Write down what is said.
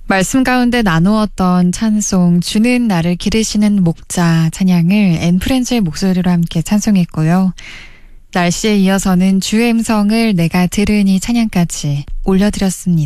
말씀 가운데 나누었던 찬송 주는 나를 기르시는 목자 찬양을 앤프렌즈의 목소리로 함께 찬송했고요. 날씨에 이어서는 주의 음성을 내가 들으니 찬양까지 올려드렸습니다.